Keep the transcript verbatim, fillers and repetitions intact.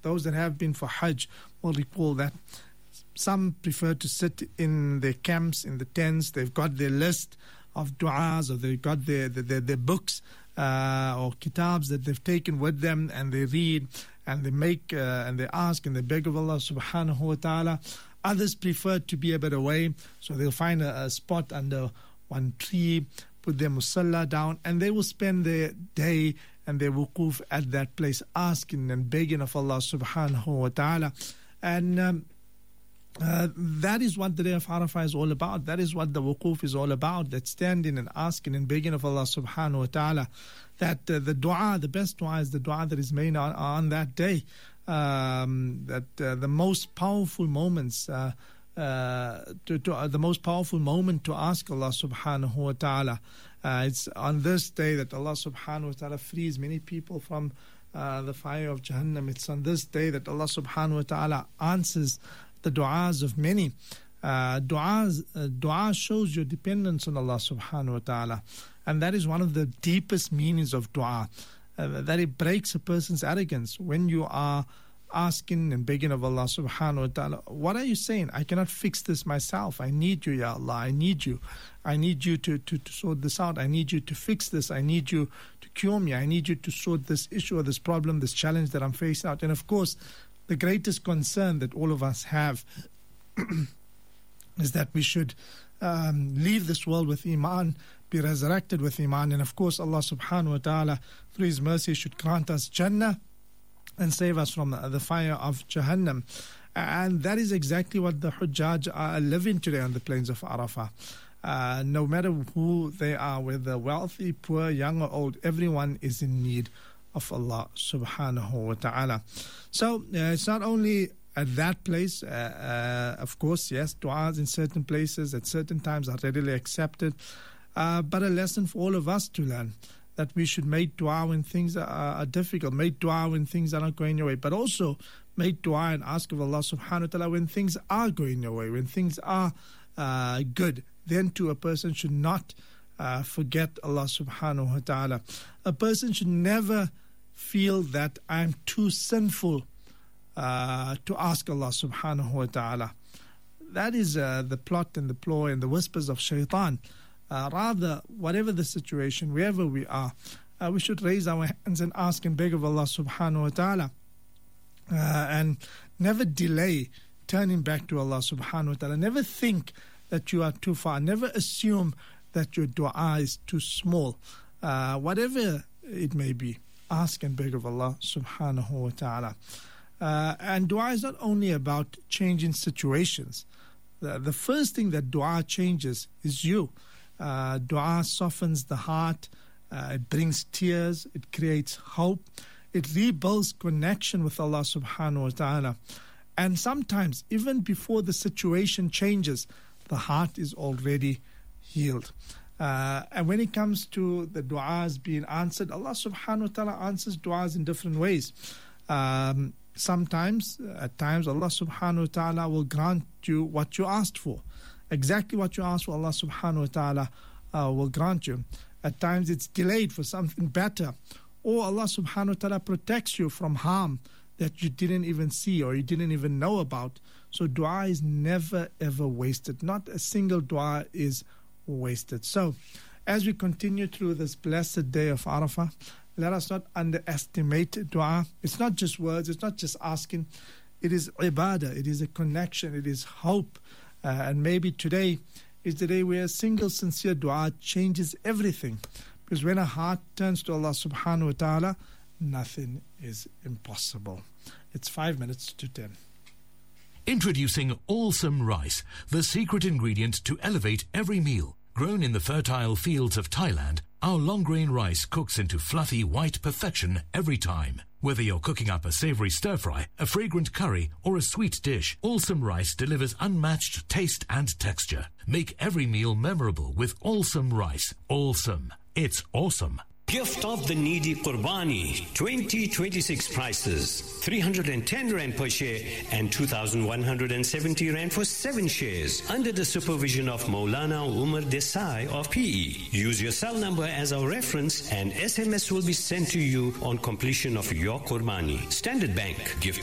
those that have been for Hajj will recall that some prefer to sit in their camps, in the tents. They've got their list of du'as, or they've got their, their, their books uh, or kitabs that they've taken with them, and they read and they make uh, and they ask and they beg of Allah subhanahu wa ta'ala. Others prefer to be a bit away, so they'll find a, a spot under one tree, put their musalla down, and they will spend their day and their wuquf at that place, asking and begging of Allah subhanahu wa ta'ala. And um, uh, that is what the day of Arafah is all about. That is what the wuquf is all about, that standing and asking and begging of Allah subhanahu wa ta'ala. That uh, the dua, the best dua is the dua that is made on, on that day. Um, that uh, the most powerful moments, uh, uh, to, to uh, the most powerful moment to ask Allah subhanahu wa ta'ala. Uh, it's on this day that Allah subhanahu wa ta'ala frees many people from uh, the fire of Jahannam. It's on this day that Allah subhanahu wa ta'ala answers the du'as of many. Uh, du'as, uh, dua shows your dependence on Allah subhanahu wa ta'ala. And that is one of the deepest meanings of dua. Uh, that it breaks a person's arrogance when you are asking and begging of Allah subhanahu wa ta'ala. What are you saying? I cannot fix this myself. I need you, Ya Allah. I need you. I need you to, to, to sort this out. I need you to fix this. I need you to cure me. I need you to sort this issue or this problem, this challenge that I'm facing out. And of course, the greatest concern that all of us have is that we should um, leave this world with Iman, be resurrected with Iman. And of course, Allah subhanahu wa ta'ala, through His mercy, should grant us Jannah and save us from the fire of Jahannam. And that is exactly what the Hujjaj are living today on the plains of Arafah. Uh, no matter who they are, whether wealthy, poor, young or old, everyone is in need of Allah subhanahu wa ta'ala. So uh, it's not only at that place, uh, uh, of course, yes, du'as in certain places at certain times are readily accepted, uh, but a lesson for all of us to learn, that we should make dua when things are, are difficult, make dua when things are not going your way, but also make dua and ask of Allah subhanahu wa ta'ala when things are going your way, when things are uh, good. Then too a person should not uh, forget Allah subhanahu wa ta'ala. A person should never feel that I'm too sinful uh, to ask Allah subhanahu wa ta'ala. That is uh, the plot and the ploy and the whispers of shaitan. Uh, rather, whatever the situation, wherever we are, uh, we should raise our hands and ask and beg of Allah subhanahu wa ta'ala. Uh, and never delay turning back to Allah subhanahu wa ta'ala. Never think that you are too far. Never assume that your dua is too small. Uh, whatever it may be, ask and beg of Allah subhanahu wa ta'ala. Uh, and dua is not only about changing situations. The, the first thing that dua changes is you. Uh, dua softens the heart, uh, it brings tears, it creates hope, it rebuilds connection with Allah subhanahu wa ta'ala. And sometimes, even before the situation changes, the heart is already healed. Uh, and when it comes to the du'as being answered, Allah subhanahu wa ta'ala answers du'as in different ways. Um, sometimes, at times, Allah subhanahu wa ta'ala will grant you what you asked for. Exactly what you asked for, Allah subhanahu wa ta'ala uh, will grant you. At times it's delayed for something better. Or Allah subhanahu wa ta'ala protects you from harm that you didn't even see or you didn't even know about. So dua is never ever wasted. Not a single dua is wasted. So as we continue through this blessed day of Arafah, let us not underestimate dua. It's not just words, it's not just asking. It is ibadah, it is a connection, it is hope. Uh, and maybe today is the day where a single sincere dua changes everything. Because when a heart turns to Allah subhanahu wa ta'ala, nothing is impossible. It's five minutes to ten. Introducing Awesome Rice, the secret ingredient to elevate every meal. Grown in the fertile fields of Thailand, our long-grain rice cooks into fluffy white perfection every time. Whether you're cooking up a savory stir-fry, a fragrant curry, or a sweet dish, Awesome Rice delivers unmatched taste and texture. Make every meal memorable with Awesome Rice. Awesome. It's awesome. Gift of the Needy Qurbani twenty twenty-six prices three hundred ten rand per share and two thousand one hundred seventy rand for seven shares under the supervision of Maulana Umar Desai of P E. Use your cell number as our reference and S M S will be sent to you on completion of your Qurbani. Standard Bank. Gift